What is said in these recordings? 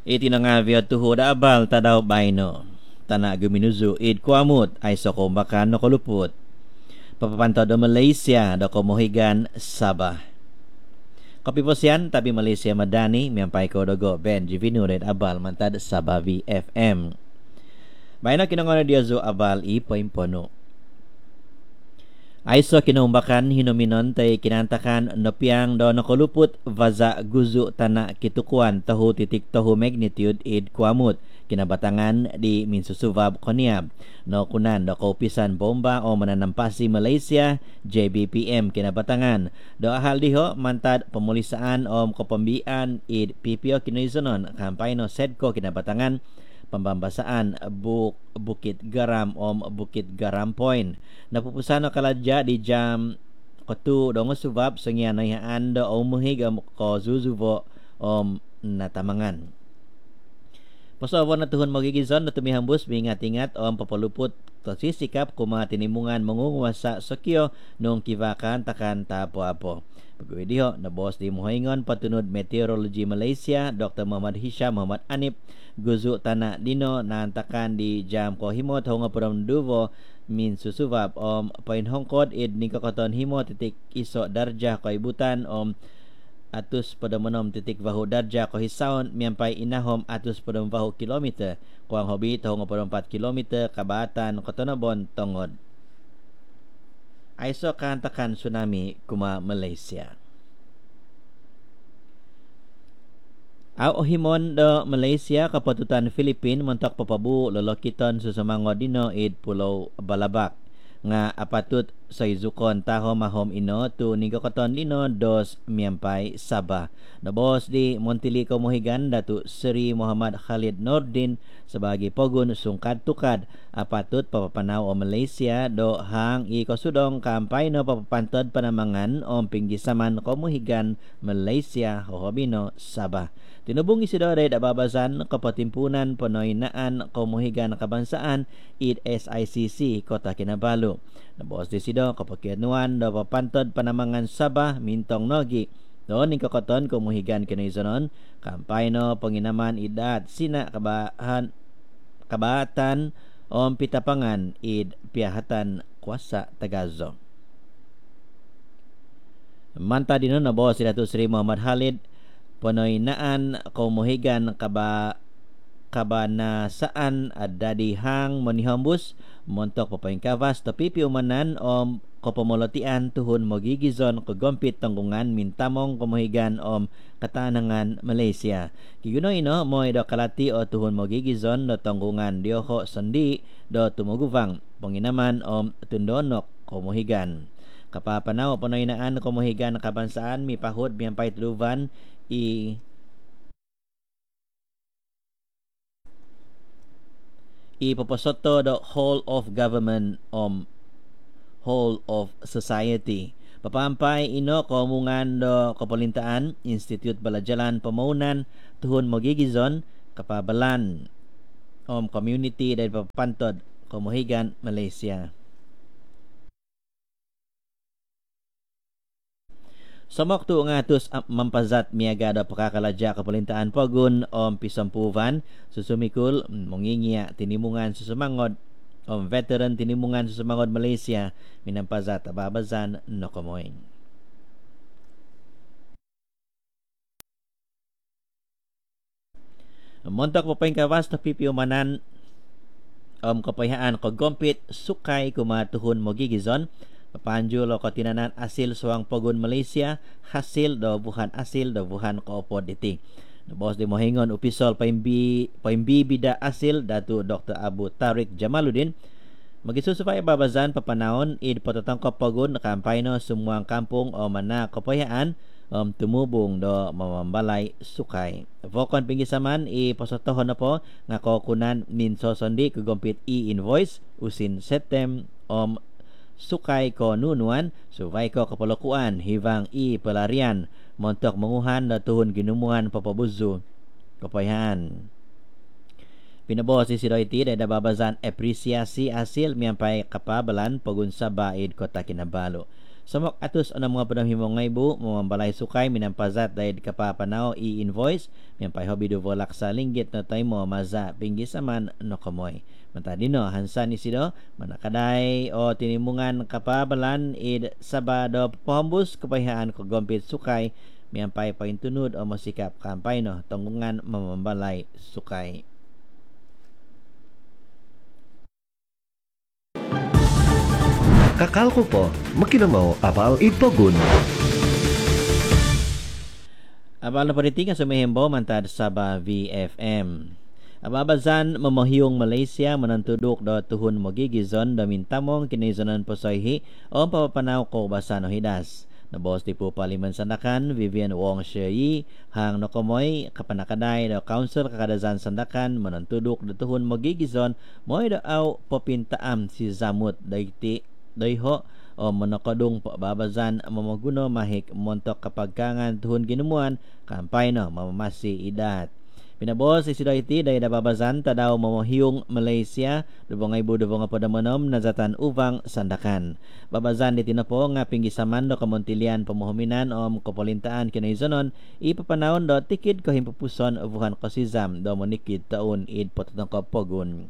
Iti na nga via tuho da abal tadaw bayno. Tana guminuzu id kuamut ay sokombakan no koluput. Papapanto do Malaysia do komohigan Sabah. Kopi posyan tabi Malaysia madani miyampay ko dogo Ben Jivinuret abal mantad Sabah VFM. Bayno kinangono dia zo abal i poimpono. Aiso kinumbakan hinominon tay kinantakan nopiang do nakoluput vaza guzu tana kitukuan tahu titik tahu magnitude id kuamut kinabatangan di minsusubab koniab no kunan do kaupisan bomba o mananampasi Malaysia JBPM kinabatangan do ahal diho mantad pemulisaan om kopambian id PPO kinoizonon kampay no sedko kinabatangan pembambasaan Bukit Garam om Bukit Garam Point. Napupusano kaladya di jam kotu dongo subab sengya nayaan do umuhig ko zuzuvo om natamangan. Pasawa na tuhon magigizon na tumihambus bingat-ingat om papalupot kasi sikap kuma tinimungan mangungwasa sakyo nung kivakan takan tapo-apo. Pagwidiho na boss di muhaingon patunod Meteorology Malaysia Dr. Muhammad Hisham Muhammad Anip guzu tana dino nantakan di jam ko himot honga pram duvo min susubab om pain hongkod id ni kakoton himo titik iso darjah ko ibutan om atus padamanom titik bahu darjah ko hisaon miampay inahom atus padam bahu kilometer kuang hobi honga pram 4 kilometer kabatan kotonobon tongod aiso kantakan tsunami kuma Malaysia. Au himon do Malaysia kapatutan Filipin montok papabu lolokiton susumango dino id Pulau Balabak nga apatut sa izukon taho mahom ino tu nigokoton dino dos miampay Sabah. Nabos di Montiliko Mohigan Datu Seri Muhammad Khalid Nordin sebagai pogun sungkad tukad apatut papapanaw o Malaysia do hang ikosudong kampay no papapantod panamangan o pinggisaman ko Mohigan Malaysia hohobino Sabah. Tinubong isidore da babazan kapatimpunan panoynaan komuhigan kabansaan id SICC Kota Kinabalu. Nabos disido kapakianuan da papantod panamangan Sabah mintong nogi. Doon ni kakoton komuhigan kinaizonon kampay no panginaman idat sina kabatan o pitapangan id piyahatan kuasa Tagazo. Manta dino nabos si Datu Seri Muhammad Khalid panoynaan komuhigan kabanasaan adda dihang manihambus montok papaingkavas tapi piumanan om kopomolotian tuhun mogigizon kogompit tanggungan mintamong komuhigan om katanangan Malaysia. Kiguno ino mo do kalati o tuhun mogigizon do tanggungan dioho sendi do tumuguvang panginaman om tundonok komuhigan. Kapapanaw panoynaan komuhigan kabansaan mipahod miyampay tuluvan ipoposoto do whole of government whole of society. Papampay ino komungan do kapalintaan Institute Balajalan Pamaunan tuhon magigizon kapabalan community dahil papantod komuhigan Malaysia. Samok tu ngatus mampazat miaga da pakakaladya kapalintaan pagun pisampuvan susumikul mongingia tinimungan susumangod veteran tinimungan susumangod Malaysia minampazat ababazan nokomoy. Montok papaing kawas na pipiumanan kapayhaan kogompit sukay kumatuhon mogigizon Papanjo lo katinanan asil suang pogun Malaysia hasil do buhan asil do buhan koopo diti. Bos di mohingon upisol paimbi bida asil Datu Dr. Abu Tariq Jamaluddin magisusupay babazan papanaon id patatangkop pogun nakampay no sumuang kampung o mana kapayaan tumubong do mamambalay sukay. Vokon pinggisaman ipasotohon na po nga kokunan min sosondi kugompit invoice usin setem sukay ko nunuan suvay ko kapalokuan hivang pelarian montok menguhan na tuhun ginumuhan papabuzu kapayaan. Pinabos si Siroiti da babazan apresiasi asil miyampay kapabalan pagun sa baid Kota Kinabalu. Samok atus ana mga panamhimong ngaybo mamambalay sukay minampazat dahil kapapanaw i-invoice miyampay hobi do volak sa linggit na tayo mo maza pinggisaman no kamoy. Matadino hansan ni sido manakaday o tinimungan kapabalan id sabado pohambus kapahihaan ko gompit sukay miyampay paintunod o masikap kampay no tunggungan mamambalay sukay. Kakalko po, makinamaw apal ipogun. Abal na panitingan sa Mehembo mantad Sabah VFM. Ababazan mamahiyong Malaysia manantudok do tuhun mogigizon do mintamong kinizonan posoyhi o papapanaw ko basano hidas. Nabos ti po paliman sandakan Vivian Wong Shei hang nokomoy kapanakaday do council kakadazan sandakan manantudok do tuhun mogigizon moy do aw popintaam si Zamut dayti dayho o monokadong babazan mamaguno mahik montok kapagkangan tuhon ginumuan kampay no mamamasi idat. Pinabos si Sidayti day nababazan tadaw mamahiyong Malaysia dubong ay budubong apadamonom nazatan uvang sandakan. Babazan di tinapo nga pinggisaman do kamontilian pamuhuminan o kapolintaan kinaizonon ipapanahon do tikid ko himpupuson uvuhan ko si Zam do monikid taon id pototong pogun.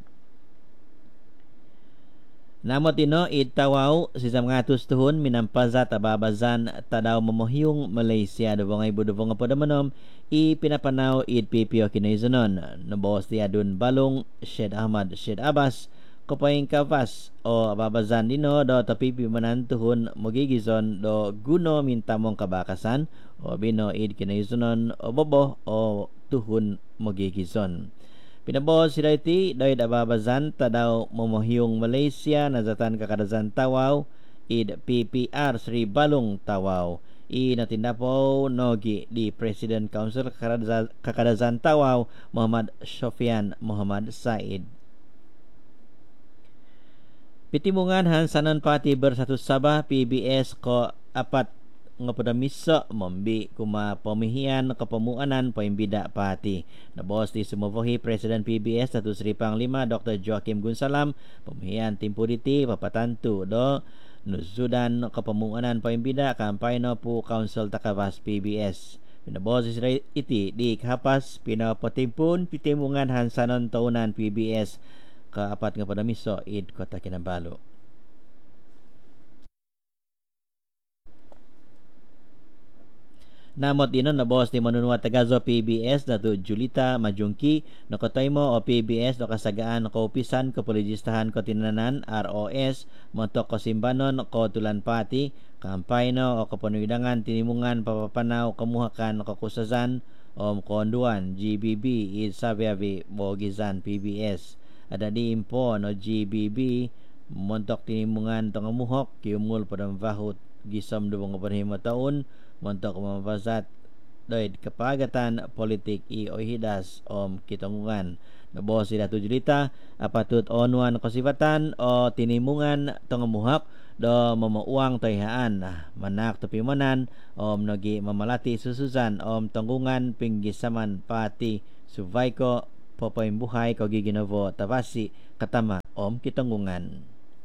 Namot ino itawaw si Zamgatus tuhun minampazat ababazan tadaw mamahiyong Malaysia dubong ay budubong apadamonom ipinapanaw id PPO kinaizonon. Nabos ti adun balong Syed Ahmad Syed Abbas kopayng kavas o ababazan dino do tapipi manan tuhun mogigizon do guno mintamong kabakasan o bino id kinaizonon o bobo o tuhun mogigizon. Pinabos si Daiti doy ababazan tadaw mamahiyong Malaysia nazatan kakadazan tawaw id PPR Sri Balong Tawaw i natindapo nogi di President Council kakadazan tawaw Muhammad Sofian Muhammad Said. Pitimungan hansanan pati bersatu Sabah PBS ko apat nga padamiso mombi kuma pamihian kapamuanan paimbida pati. Nabos ti sumuvohi President PBS Datu Sri Panglima Dr. Joaquim Gunsalam pamihian timpuditi papatantu do nusudan kapamuanan paimbida kampay no po Council Takavas PBS. Pinabos iti di kapas pinapatimpun pitimungan hansanon taunan PBS kaapat nga padamiso id Kota Kinabalu. Namot dinon na boss ni manunwa tagazo PBS Datu Julita Majungki nakotay mo o PBS no kasagaan ko opisan ko poligistahan ko tinanan ROS montok ko simbanon ko tulanpati kampay no o kapanuidangan tinimungan papapanaw kamuhakan ko kusazan o konduan GBB is sabiavi bogizan PBS ada di impo no GBB montok tinimungan tongamuhok kiumul padang vahut gisam dubong kapanhimo taon montok mamabazat doid kapagatan politik i ohidas om kitungungan. Nabos si Datu Julita apatut onuan kosibatan o tinimungan tongamuhak do mamauang toyhaan manak tupimanan om nogi mamalati susuzan om tanggungan pinggisaman pati suvaiko popoimbuhay ko giginovo tabasi katama om kitanggungan.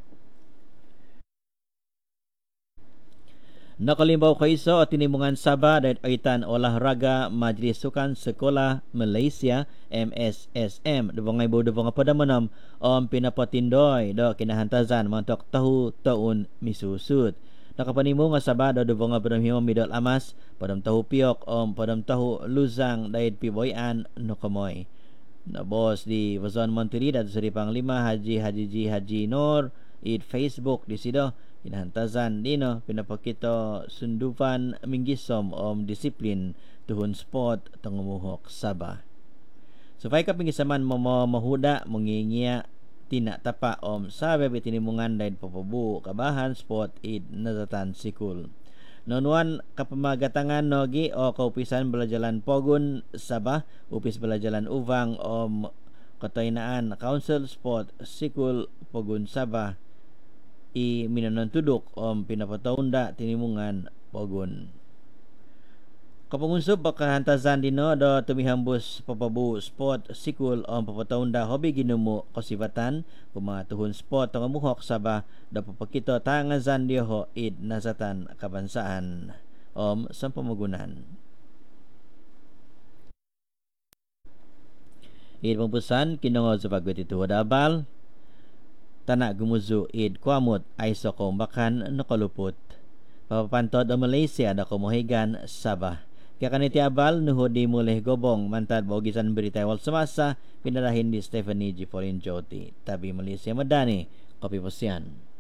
Nakalimbaw kaiso at tinimungan Sabah dahil aitan olahraga Majlis Sukan Sekolah Malaysia MSSM dubong ay budubong apadamanam om pinapatindoy do kinahantazan mantok tahu taon misusud. Nakapanimo nga Sabah do dubong apadamhimo midol amas padam tahu piok om padam tahu luzang dahil piboyan no kamoy. Nabos di Wazon Monteri Datu Sri Panglima Haji Nur id Facebook di sido kinahantazan dino pinapakito sundupan minggisom om disiplin tuhun sport tangumuhok Sabah. Sufay ka pingisaman mo mahuda mangingiya tina tapa om sabi bitinimungan dahil papabu kabahan sport id nazatan sikul. Nonuan kapamagatangan nogi o kaupisan balajalan pogun Sabah upis balajalan uvang om kataynaan Council Sport Sikul Pogun Sabah i minanantudok om pinapataunda tinimungan pogun. Kapangunsop bakahantasan dino do tumihambus papabu sport sikul on papataunda hobi ginumu kosibatan kumatuhun sport tong muhok saba do papakito tangazan diho id nasatan kabansaan sa pamagunan. Id pampusan kinongo sa pagwiti tuhod abal tanak gumuzu id kuamot ay so kombakan nakalupot. Papapantod o Malaysia na kumuhigan Sabah. Kaya kaniti abal nuhod di mulih gobong mantad bogisan berita wal semasa pinarahin di Stephanie G. Foreign Joti. Tabi Malaysia madani kopi posyan.